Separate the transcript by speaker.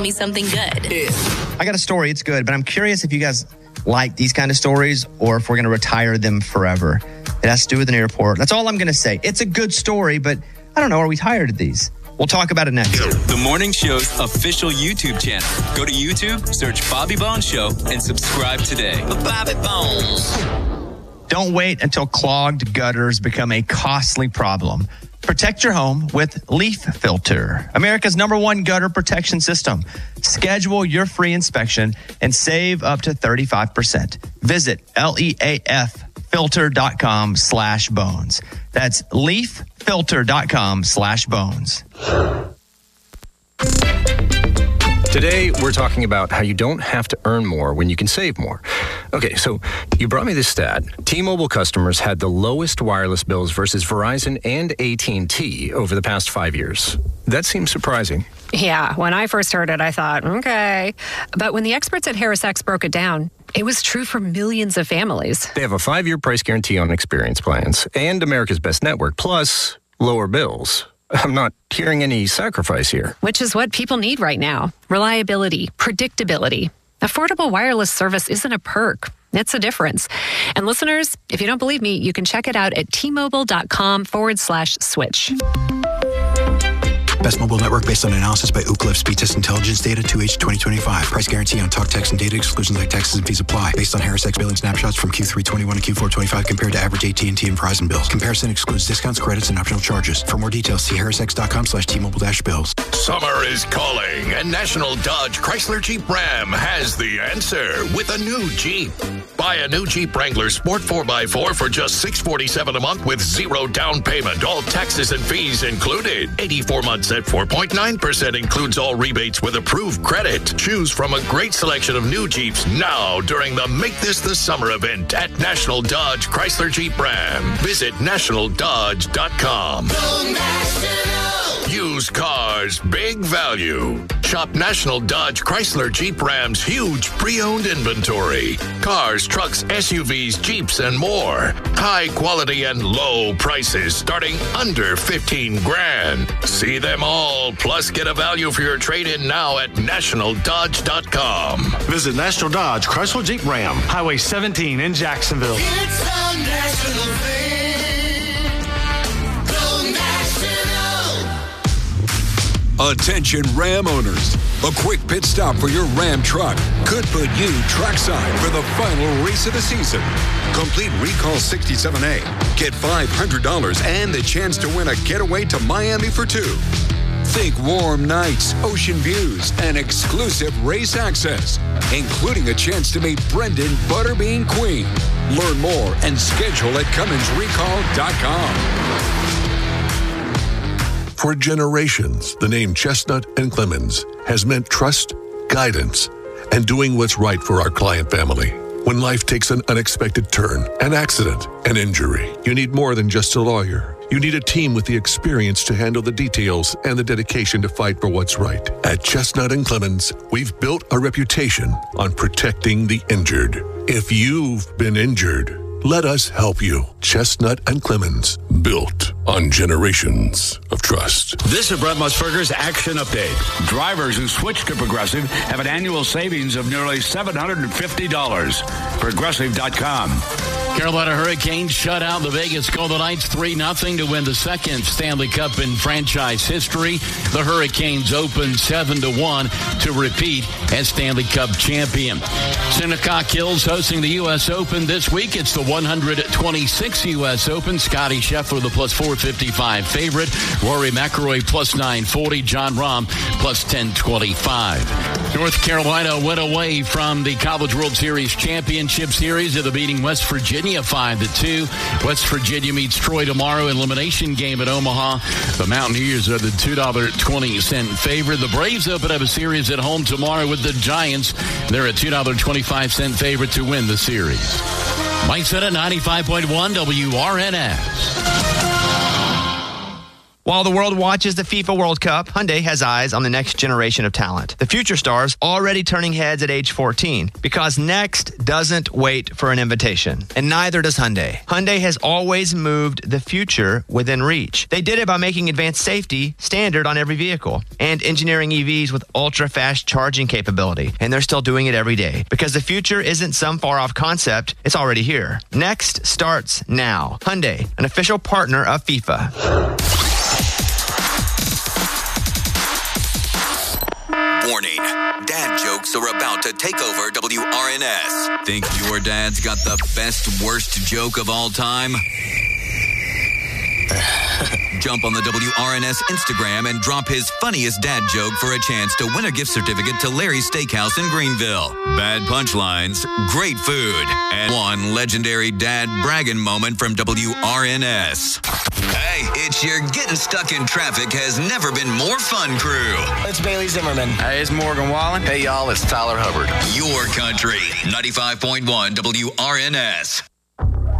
Speaker 1: me something good.
Speaker 2: Yeah.
Speaker 3: I got a story. It's good, but I'm curious if you guys like these kind of stories or if we're going to retire them forever. It has to do with an airport. That's all I'm going to say. It's a good story, but I don't know. Are we tired of these? We'll talk about it next.
Speaker 4: The Morning Show's official YouTube channel. Go to YouTube, search Bobby Bones Show, and subscribe today.
Speaker 2: Bobby Bones.
Speaker 3: Don't wait until clogged gutters become a costly problem. Protect your home with Leaf Filter, America's #1 gutter protection system. Schedule your free inspection and save up to 35%. Visit leaffilter.com/bones. That's leaffilter.com/bones.
Speaker 5: Today, we're talking about how you don't have to earn more when you can save more. Okay, so you brought me this stat. T-Mobile customers had the lowest wireless bills versus Verizon and AT&T over the past 5 years. That seems surprising.
Speaker 6: Yeah, when I first heard it, I thought, okay. But when the experts at HarrisX broke it down, it was true for millions of families.
Speaker 5: They have a 5-year price guarantee on experience plans and America's Best Network, plus lower bills. I'm not hearing any sacrifice here.
Speaker 6: Which is what people need right now. Reliability, predictability. Affordable wireless service isn't a perk. It's a difference. And listeners, if you don't believe me, you can check it out at tmobile.com/switch.
Speaker 7: Best mobile network based on analysis by Ookla of Speed Test Intelligence data 2H 2025. Price guarantee on talk, text, and data exclusions like taxes and fees apply. Based on HarrisX billing snapshots from Q3 21 to Q4 25 compared to average AT&T and Verizon bills. Comparison excludes discounts, credits, and optional charges. For more details, see harrisx.com/T-Mobile-bills.
Speaker 8: Summer is calling, and National Dodge Chrysler Jeep Ram has the answer with a new Jeep. Buy a new Jeep Wrangler Sport 4x4 for just $647 a month with zero down payment. All taxes and fees included. 84 months at 4.9% includes all rebates with approved credit. Choose from a great selection of new Jeeps now during the Make This the Summer event at National Dodge Chrysler Jeep Ram. Visit nationaldodge.com.
Speaker 2: Go National!
Speaker 8: Used cars, big value. Shop National Dodge Chrysler Jeep Ram's huge pre-owned inventory. Cars, trucks, SUVs, Jeeps, and more. High quality and low prices starting under $15,000. See them all, plus get a value for your trade-in now at nationaldodge.com.
Speaker 9: Visit National Dodge Chrysler Jeep Ram, Highway 17 in Jacksonville.
Speaker 2: It's a national thing. Go National!
Speaker 10: Attention Ram owners. A quick pit stop for your Ram truck could put you trackside for the final race of the season. Complete Recall 67A. Get $500 and the chance to win a getaway to Miami for 2. Think warm nights, ocean views, and exclusive race access, including a chance to meet Brendan Butterbean Queen. Learn more and schedule at CumminsRecall.com.
Speaker 11: For generations, the name Chestnut and Clemens has meant trust, guidance, and doing what's right for our client family. When life takes an unexpected turn, an accident, an injury, you need more than just a lawyer. You need a team with the experience to handle the details and the dedication to fight for what's right. At Chestnut and Clemens, we've built a reputation on protecting the injured. If you've been injured, let us help you. Chestnut and Clemens, built on generations of trust.
Speaker 12: This is Brett Musburger's Action Update. Drivers who switch to Progressive have an annual savings of nearly $750. Progressive.com.
Speaker 13: Carolina Hurricanes shut out the Vegas Golden Knights 3-0 to win the second Stanley Cup in franchise history. The Hurricanes opened 7-1 to repeat as Stanley Cup champion. Shinnecock Hills hosting the U.S. Open this week. It's the 126th U.S. Open. Scotty Scheffler, the plus 455 favorite. Rory McIlroy, plus 940. John Rahm, plus 1025. North Carolina went away from the College World Series Championship Series of the beating West Virginia 5-2. West Virginia meets Troy tomorrow. Elimination game at Omaha. The Mountaineers are the $2.20 favorite. The Braves open up a series at home tomorrow with the Giants. They're a $2.25 favorite to win the series. Mike said at 95.1 WRNS.
Speaker 3: While the world watches the FIFA World Cup, Hyundai has eyes on the next generation of talent. The future stars already turning heads at age 14 because next doesn't wait for an invitation. And neither does Hyundai. Hyundai has always moved the future within reach. They did it by making advanced safety standard on every vehicle and engineering EVs with ultra-fast charging capability. And they're still doing it every day because the future isn't some far-off concept. It's already here. Next starts now. Hyundai, an official partner of FIFA.
Speaker 1: Warning, dad jokes are about to take over WRNS. Think your dad's got the best, worst joke of all time? Jump on the WRNS Instagram and drop his funniest dad joke for a chance to win a gift certificate to Larry's Steakhouse in Greenville. Bad punchlines, great food, and one legendary dad bragging moment from WRNS. Hey, it's your getting stuck in traffic has never been more fun crew.
Speaker 14: It's Bailey Zimmerman.
Speaker 15: Hey, it's Morgan Wallen.
Speaker 14: Hey, y'all, it's Tyler Hubbard.
Speaker 1: Your country, 95.1 WRNS.